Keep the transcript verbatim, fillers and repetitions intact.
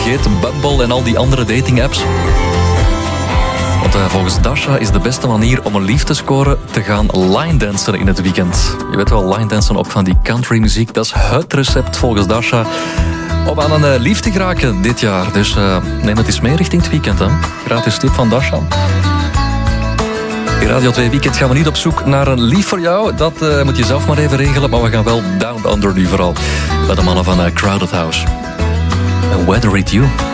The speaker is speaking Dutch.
vergeet Bumble en al die andere dating-apps. Want uh, volgens Dasha is de beste manier om een lief te scoren te gaan line dansen in het weekend. Je weet wel, line dansen op van die country muziek. Dat is het recept volgens Dasha om aan een uh, lief te geraken dit jaar. Dus uh, neem het eens mee richting het weekend. Hè. Gratis tip van Dasha. In Radio twee Weekend gaan we niet op zoek naar een lief voor jou. Dat uh, moet je zelf maar even regelen. Maar we gaan wel Down Under nu vooral. Bij de mannen van uh, Crowded House. And Whether It You.